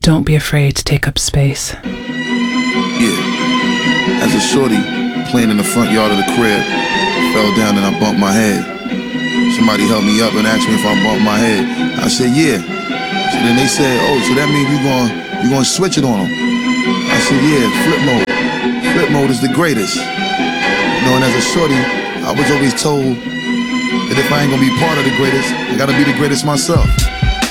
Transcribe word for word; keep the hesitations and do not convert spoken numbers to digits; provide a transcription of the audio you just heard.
Don't be afraid to take up space. Yeah. As a shorty playing in the front yard of the crib, fell down and I bumped my head. Somebody helped me up and asked me if I bumped my head. I said, yeah. So then they said, oh, so that means you're going you gonna switch it on them. I said, yeah, flip mode. Flip mode is the greatest. You know, and as a shorty, I was always told that if I ain't gonna be part of the greatest, I gotta be the greatest myself.